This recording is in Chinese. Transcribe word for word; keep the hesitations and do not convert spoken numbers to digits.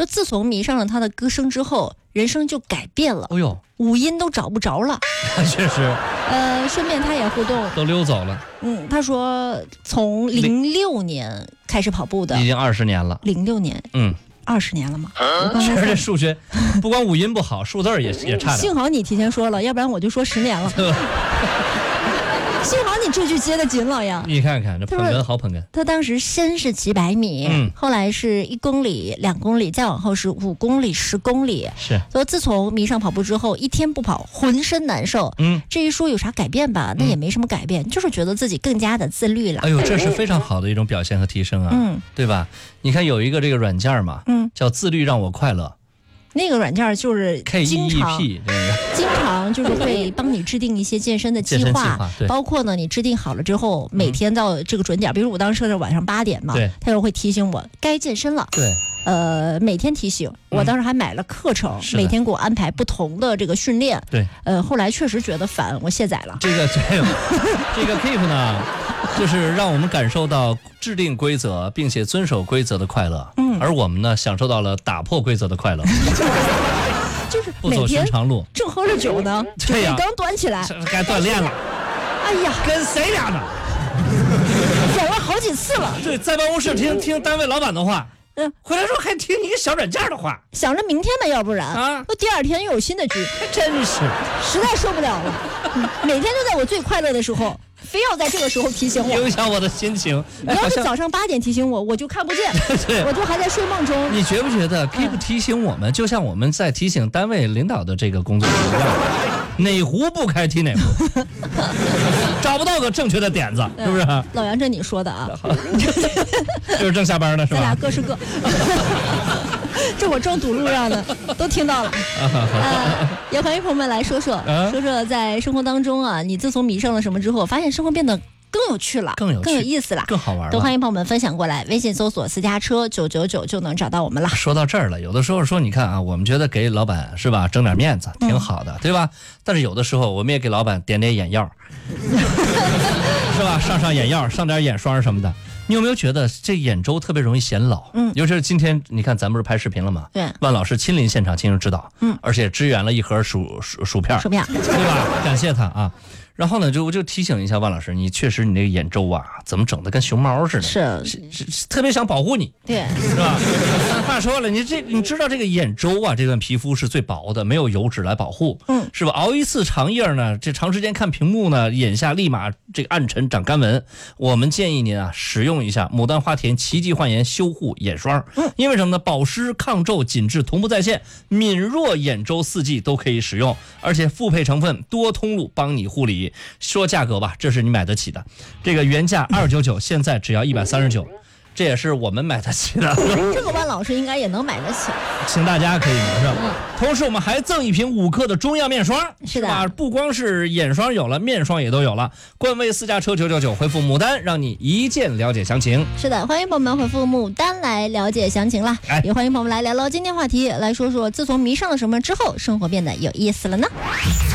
就自从迷上了他的歌声之后，人生就改变了。 哦呦， 五音都找不着了。 确实。 呃，顺便他也互动， 都溜走了。 嗯，他说从零六年开始跑步的， 已经二十年了。 零六年， 嗯， 二十年了吗？ 确实这数学，不光五音不好，数字也也差点。 幸好你提前说了，要不然我就说十年了。幸好你这句接得紧，老杨。 你看看这捧哏好捧哏。 他当时先是几百米，嗯，后来是一公里、两公里，再往后是五公里、十公里。 是。 所以自从迷上跑步之后，一天不跑浑身难受。嗯，至于说有啥改变吧，那也没什么改变，嗯、就是觉得自己更加的自律了。 哎呦，这是非常好的一种表现和提升啊，嗯，对吧？你看有一个这个软件嘛，嗯，叫自律让我快乐。 那个软件就是 K E E P， 这个经常就是会帮你制定一些健身的计划， 计划包括呢你制定好了之后，每天到这个准点，嗯、比如我当时设置晚上八点嘛，他就会提醒我该健身了。 对， 呃，每天提醒。我当时还买了课程，嗯、每天给我安排不同的这个训练。 对， 呃，后来确实觉得烦，我卸载了。 这个这个这个 Keep 呢，就是让我们感受到制定规则并且遵守规则的快乐，嗯，而我们呢，享受到了打破规则的快乐。 就是不走寻常路， 正喝着酒呢， 对呀， 刚端起来， 该锻炼了。 哎呀， 跟谁俩呢？ 走了好几次了。 对，在办公室听听单位老板的话，嗯，回来时候还听一个小软件的话， 想着明天吧，要不然啊，我第二天又有新的局， 真是实在受不了了。嗯、每天都在我最快乐的时候，非要在这个时候提醒我， 影响我的心情。 你要是早上八点提醒我，我就看不见， 对， 我就还在睡梦中。 你觉不觉得 Keep 提醒我们，嗯、就像我们在提醒单位领导的这个工作一样，哪壶不开提哪壶，找不到个正确的点子，是不是？ 老杨，这你说的啊， 就是正下班呢，是吧？ 咱俩各是各。这我正堵路上呢，都听到了。呃，也欢迎朋友们来说说，啊、说说在生活当中啊，你自从迷上了什么之后，发现生活变得更有趣了， 更有趣更有意思了， 更好玩了。 都欢迎朋友们分享过来，微信搜索私家车九九九就能找到我们了。 说到这儿了，有的时候说，你看啊，我们觉得给老板是吧，争点面子挺好的，嗯、对吧？但是有的时候我们也给老板点点眼药，是吧？上上眼药，上点眼霜什么的。你有没有觉得这眼周特别容易显老？嗯，尤其是今天，你看咱不是拍视频了吗？ 对， 万老师亲临现场亲自指导， 嗯， 而且支援了一盒薯薯薯片， 薯片， 对吧？感谢他啊。然后呢，就我就提醒一下万老师，你确实你那个眼周啊，怎么整的跟熊猫似的？ 是是是，特别想保护你， 对， 是吧？话说了，你这你知道这个眼周啊，这段皮肤是最薄的，没有油脂来保护，嗯，是吧？熬一次长夜呢，这长时间看屏幕呢，眼下立马这个暗沉长干纹。我们建议您啊，使用一下牡丹花田奇迹焕颜修护眼霜，嗯，因为什么呢？保湿、抗皱、紧致同步在线，敏弱眼周四季都可以使用，而且复配成分多通路，帮你护理。说价格吧，这是你买得起的，这个原价二九九，现在只要一百三十九，这也是我们买得起的。 这个万老师应该也能买得起， 请大家可以买上。嗯、同时我们还赠一瓶五克的中药面霜， 是的， 吧？不光是眼霜有了，面霜也都有了。官微私家车九九九回复牡丹，让你一键了解详情。 是的，欢迎朋友们回复牡丹来了解详情啦。哎、也欢迎朋友们来聊聊今天话题，来说说自从迷上了什么之后，生活变得有意思了呢？